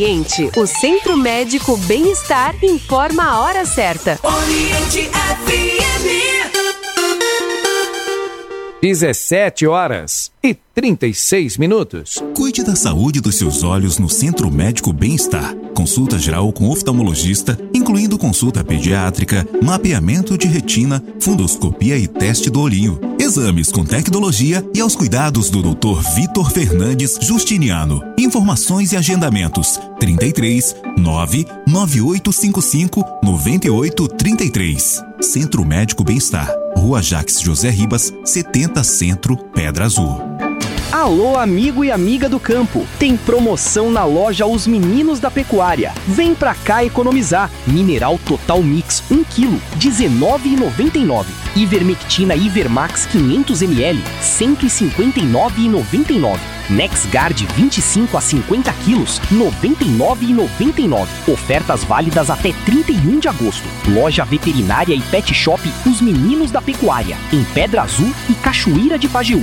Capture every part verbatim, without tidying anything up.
Oriente, o Centro Médico Bem-Estar informa a hora certa. Oriente F M. dezessete horas e trinta e seis minutos. Cuide da saúde dos seus olhos no Centro Médico Bem-Estar. Consulta geral com oftalmologista, incluindo consulta pediátrica, mapeamento de retina, fundoscopia e teste do olhinho. Exames com tecnologia e aos cuidados do doutor Vitor Fernandes Justiniano. Informações e agendamentos: trinta e três, nove nove oito cinco cinco, nove oito três três. Centro Médico Bem-Estar, Rua Jacques José Ribas, setenta Centro, Pedra Azul. Alô, amigo e amiga do campo. Tem promoção na loja Os Meninos da Pecuária. Vem pra cá economizar. Mineral Total Mix um quilo, dezenove reais e noventa e nove centavos. Ivermectina Ivermax quinhentos mililitros, cento e cinquenta e nove reais e noventa e nove centavos. NexGard vinte e cinco a cinquenta quilos, noventa e nove reais e noventa e nove centavos. Ofertas válidas até trinta e um de agosto. Loja Veterinária e Pet Shop Os Meninos da Pecuária, em Pedra Azul e Cachoeira de Pajeú.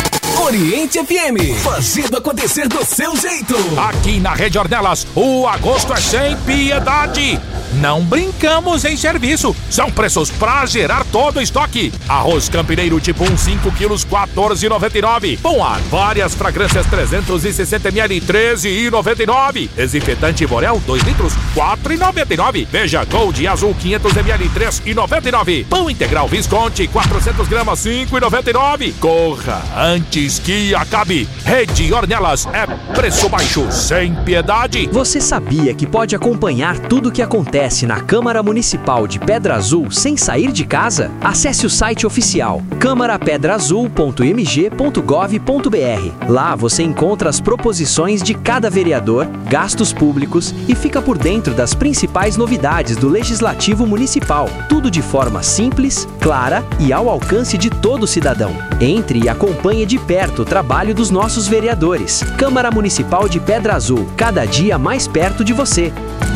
Oriente F M, fazendo acontecer do seu jeito. Aqui na Rede Ornelas, o agosto é sem piedade. Não brincamos em serviço. São preços pra gerar todo o estoque. Arroz Campineiro tipo um, cinco quilos, quatorze reais e noventa e nove centavos. Bom ar, várias fragrâncias trezentos e sessenta mililitros, treze reais e noventa e nove centavos. Desinfetante Borel dois litros, quatro reais e noventa e nove centavos. Veja Gold Azul quinhentos mililitros, três reais e noventa e nove centavos. Pão integral Visconti quatrocentas gramas, cinco reais e noventa e nove centavos. Corra antes que acabe. Rede Ornelas é preço baixo, sem piedade. Você sabia que pode acompanhar tudo o que acontece na Câmara Municipal de Pedra Azul sem sair de casa? Acesse o site oficial câmara pedra azul ponto m g ponto gov ponto b r. Lá você encontra as proposições de cada vereador, gastos públicos e fica por dentro das principais novidades do Legislativo Municipal. Tudo de forma simples, clara e ao alcance de todo cidadão. Entre e acompanhe de perto o trabalho dos nossos vereadores. Câmara Municipal de Pedra Azul, cada dia mais perto de você.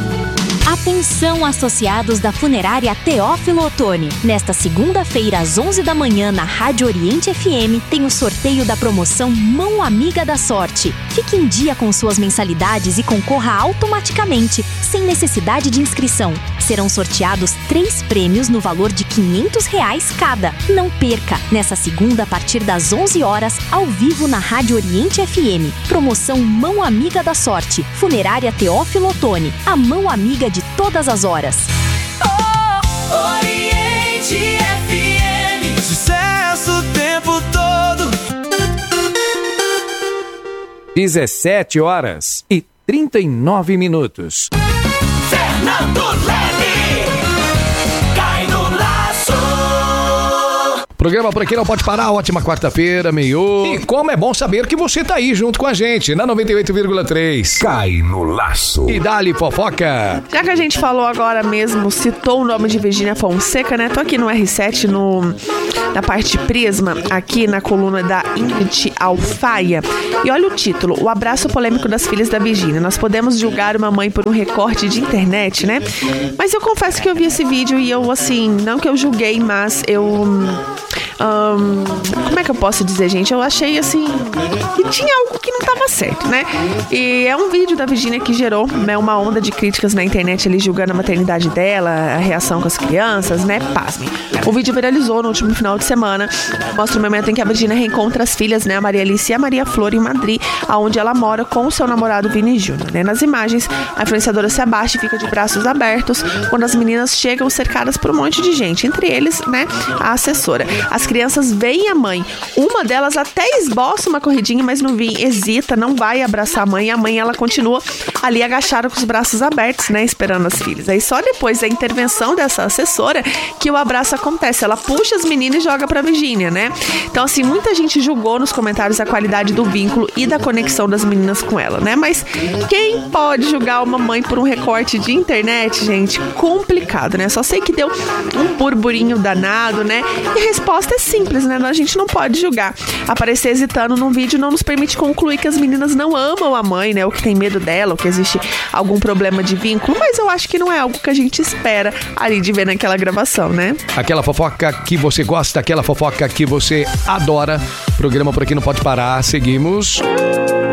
Atenção, associados da Funerária Teófilo Otoni. Nesta segunda-feira, às onze da manhã, na Rádio Oriente F M, tem o sorteio da promoção Mão Amiga da Sorte. Fique em dia com suas mensalidades e concorra automaticamente, sem necessidade de inscrição. Serão sorteados três prêmios no valor de quinhentos reais cada. Não perca! Nessa segunda, a partir das onze horas, ao vivo na Rádio Oriente F M. Promoção Mão Amiga da Sorte. Funerária Teófilo Otoni. A mão amiga de todas as horas. Oh, Oriente F M. Sucesso o tempo todo. dezessete horas e trinta e nove minutos. Fernando Leme, cai no laço. Programa Por Aqui Não Pode Parar, ótima quarta-feira, meio. E como é bom saber que você tá aí junto com a gente, na noventa e oito vírgula três. Cai no laço. E dá-lhe fofoca. Já que a gente falou agora mesmo, citou o nome de Virgínia Fonseca, né? Tô aqui no R sete, no, na parte Prisma, aqui na coluna da Ingrid Alfaia. E olha o título, o abraço polêmico das filhas da Virgínia. Nós podemos julgar uma mãe por um recorte de internet, né? Mas eu confesso que eu vi esse vídeo e eu, assim, não que eu julguei, mas eu... Um, como é que eu posso dizer, gente? Eu achei, assim, que tinha algo que não tava certo, né? E é um vídeo da Virgínia que gerou, né, uma onda de críticas na internet ali, julgando a maternidade dela, a reação com as crianças, né? Pasmem. O vídeo viralizou no último final de semana. Mostra o momento em que a Virgínia reencontra as filhas, né? A Maria Alice e a Maria Flor em Madrid, onde ela mora com o seu namorado Vini Júnior, né? Nas imagens, a influenciadora se abaixa e fica de braços abertos quando as meninas chegam cercadas por um monte de gente, entre eles, né, a assessora. As crianças veem a mãe. Uma delas até esboça uma corridinha, mas no Vini hesita, não vai abraçar a mãe. E a mãe, ela continua ali agachada com os braços abertos, né, esperando as filhas. Aí só depois da intervenção dessa assessora que o abraço acontece. Ela puxa as meninas e joga pra Virgínia, né? Então, assim, muita gente julgou nos comentários a qualidade do vínculo e da conexão das meninas com ela, né? Mas quem pode julgar uma mãe por um recorte de internet, gente? Complicado, né? Só sei que deu um burburinho danado, né? E a resposta é simples, né? A gente não pode julgar. Aparecer hesitando num vídeo não nos permite concluir que as meninas não amam a mãe, né? Ou que tem medo dela, ou que existe algum problema de vínculo, mas eu acho que não é algo que a gente espera ali de ver naquela gravação, né? Aquela fofoca que você gosta, aquela fofoca que você adora. Programa Por Aqui Não Pode Parar. Seguimos.